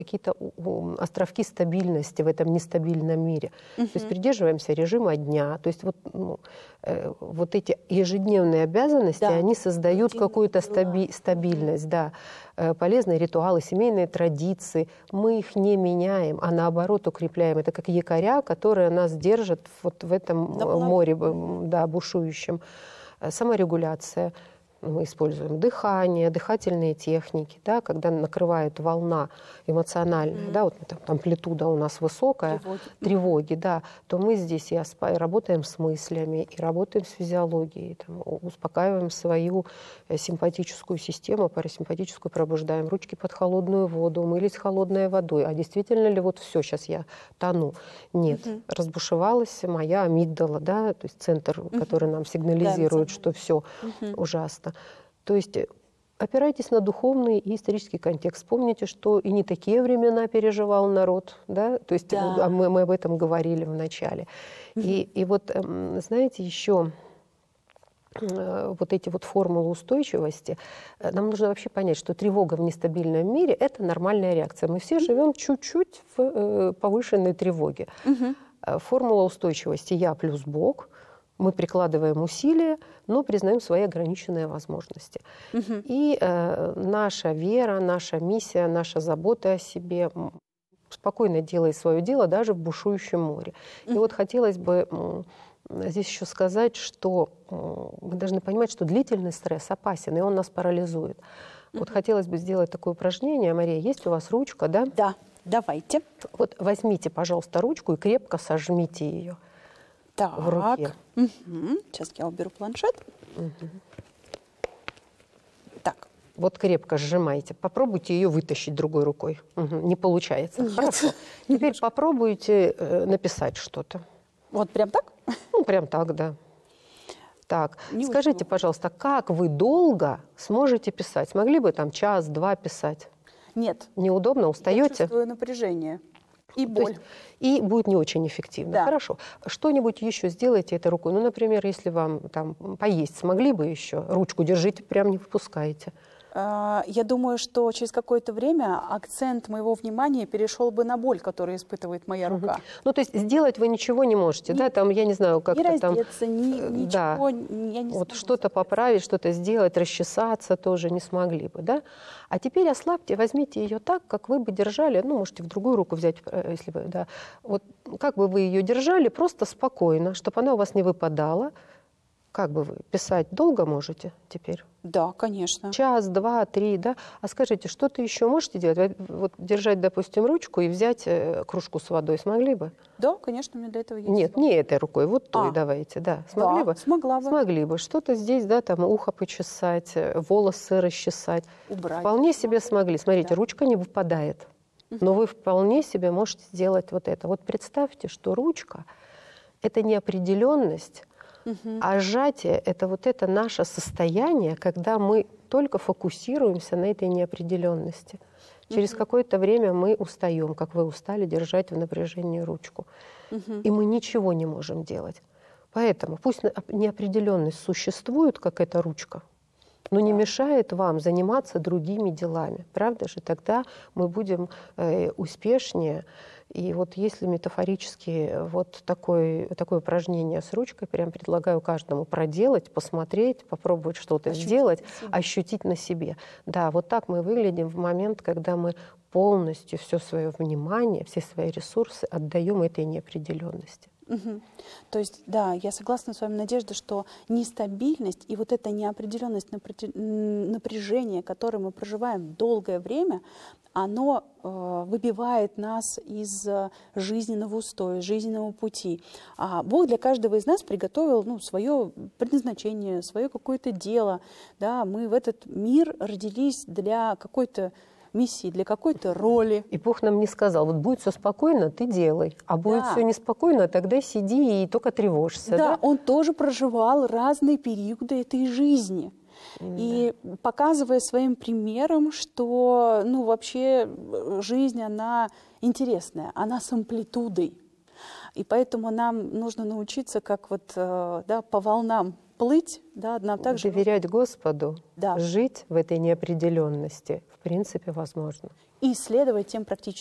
какие-то островки стабильности в этом нестабильном мире. То есть придерживаемся режима дня. То есть вот эти ежедневные обязанности, они создают какую-то стабильность. Да. Полезные ритуалы, семейные традиции. Мы их не меняем, а наоборот укрепляем. Это как якоря, которые нас держат вот в этом море бушующем. Саморегуляция. Мы используем дыхание, дыхательные техники, да, когда накрывает волна эмоциональная, да, вот амплитуда у нас высокая, тревоги, да, то мы здесь и работаем с мыслями, и работаем с физиологией, там, успокаиваем свою симпатическую систему, парасимпатическую пробуждаем, ручки под холодную воду, умылись холодной водой. А действительно ли вот все, сейчас я тону? Нет, разбушевалась моя амигдала, да, то есть центр, который нам сигнализирует, что все ужасно. То есть опирайтесь на духовный и исторический контекст. Помните, что и не такие времена переживал народ, да? То есть мы об этом говорили в начале. И вот, знаете, еще вот эти вот формулы устойчивости, нам нужно вообще понять, что тревога в нестабильном мире – это нормальная реакция. Мы все живем чуть-чуть в повышенной тревоге. Формула устойчивости «я плюс Бог». Мы прикладываем усилия, но признаем свои ограниченные возможности. И наша вера, наша миссия, наша забота о себе спокойно делает свое дело даже в бушующем море. И вот хотелось бы здесь еще сказать, что мы должны понимать, что длительный стресс опасен, и он нас парализует. Вот хотелось бы сделать такое упражнение. Мария, есть у вас ручка, да? Да, давайте. Вот возьмите, пожалуйста, ручку и крепко сожмите ее. В руке. Сейчас я уберу планшет. Так. Вот крепко сжимайте. Попробуйте ее вытащить другой рукой. Не получается. Нет. Хорошо. Теперь попробуйте написать что-то. Вот прям так? Ну, прям так, да. Так, скажите, пожалуйста, как вы долго сможете писать? Смогли бы там час-два писать? Нет. Неудобно? Устаете? Я чувствую напряжение. И боль. И будет не очень эффективно. Да. Хорошо. Что-нибудь еще сделайте этой рукой. Ну, например, если вам там поесть смогли бы еще, ручку держите, прям не выпускаете. Я думаю, что через какое-то время акцент моего внимания перешел бы на боль, которую испытывает моя рука. Ну, то есть сделать вы ничего не можете, да? Там, я не знаю, как-то там... Ни раздеться, ничего, я не вот что-то поправить, что-то сделать, расчесаться тоже не смогли бы, да? А теперь ослабьте, возьмите ее так, как вы бы держали, ну, можете в другую руку взять, если вы, да. Вот как бы вы ее держали, просто спокойно, чтобы она у вас не выпадала. Как бы вы писать долго можете теперь? Да, конечно. Час, два, три, да? А скажите, что-то еще можете делать? Вот держать, допустим, ручку и взять кружку с водой смогли бы? Да, конечно, у меня для этого есть. Нет, не этой рукой, вот той давайте, да. Смогли бы? Смогла бы. Смогли бы. Что-то здесь, да, там ухо почесать, волосы расчесать. Убрать. Вполне себе смогли. Смотрите, ручка не выпадает. Но вы вполне себе можете сделать вот это. Вот представьте, что ручка – это неопределенность, а сжатие – это вот это наше состояние, когда мы только фокусируемся на этой неопределенности. Через какое-то время мы устаем, как вы устали держать в напряжении ручку. И мы ничего не можем делать. Поэтому пусть неопределенность существует, как эта ручка, но не мешает вам заниматься другими делами. Правда же? Тогда мы будем успешнее. И вот если метафорически вот такое упражнение с ручкой, прям предлагаю каждому проделать, посмотреть, попробовать что-то сделать, ощутить на себе. Да, вот так мы выглядим в момент, когда мы полностью все свое внимание, все свои ресурсы отдаем этой неопределенности. То есть, да, я согласна с вами, Надежда, что нестабильность и вот эта неопределенность, напряжение, которое мы проживаем долгое время, оно выбивает нас из жизненного устоя, жизненного пути. А Бог для каждого из нас приготовил свое предназначение, свое какое-то дело. Да, мы в этот мир родились для какой-то миссии, для какой-то роли. И Бог нам не сказал, вот будет все спокойно, ты делай, а будет все неспокойно, тогда сиди и только тревожься. Да, Он тоже проживал разные периоды этой жизни. И показывая своим примером, что вообще жизнь, она интересная, она с амплитудой. И поэтому нам нужно научиться как вот, да, по волнам плыть, да, нам также доверять Господу, да, жить в этой неопределенности, в принципе, возможно. и исследовать тем практическим